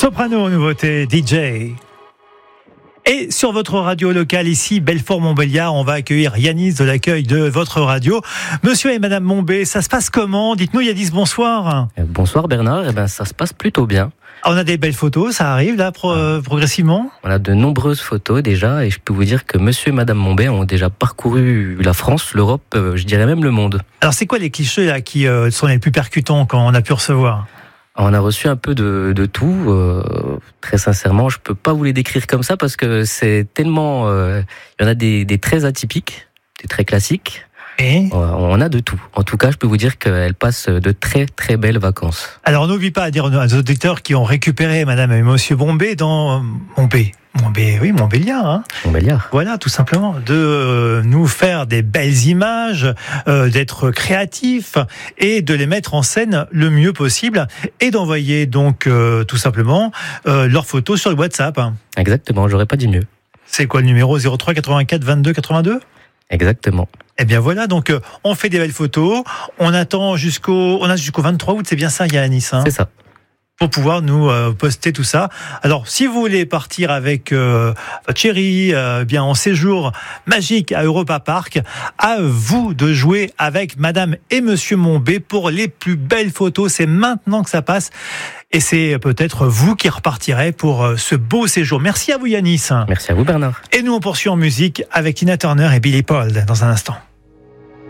Soprano, nouveauté DJ. Et sur votre radio locale ici, Belfort-Montbéliard, on va accueillir Yanis de l'accueil de votre radio. Monsieur et Madame Mombé, ça se passe comment? Dites-nous Yanis, bonsoir. Bonsoir Bernard, ça se passe plutôt bien. On a des belles photos, ça arrive là progressivement? On a de nombreuses photos déjà et je peux vous dire que monsieur et Madame Mombé ont déjà parcouru la France, l'Europe, je dirais même le monde. Alors c'est quoi les clichés là qui sont les plus percutants quand on a pu recevoir? On a reçu un peu de tout. Très sincèrement, je peux pas vous les décrire comme ça parce que c'est tellement... il y en a des très atypiques, des très classiques. Et on a de tout. En tout cas, je peux vous dire qu'elle passe de très très belles vacances. Alors n'oublie pas à dire aux auditeurs qui ont récupéré Madame et Monsieur Mombé dans Montbéliard. Montbéliard. Voilà, tout simplement, de nous faire des belles images, d'être créatifs et de les mettre en scène le mieux possible et d'envoyer donc tout simplement leurs photos sur le WhatsApp. Exactement, j'aurais pas dit mieux. C'est quoi le numéro? 03 84 22 82? Exactement. Eh bien voilà, donc on fait des belles photos, on a jusqu'au 23 août, c'est bien ça Yanis, C'est ça. Pour pouvoir nous poster tout ça. Alors, si vous voulez partir avec votre chérie, bien en séjour magique à Europa Park, à vous de jouer avec Madame et Monsieur Mombé pour les plus belles photos. C'est maintenant que ça passe. Et c'est peut-être vous qui repartirez pour ce beau séjour. Merci à vous Yanis. Merci à vous Bernard. Et nous on poursuit en musique avec Tina Turner et Billy Paul dans un instant.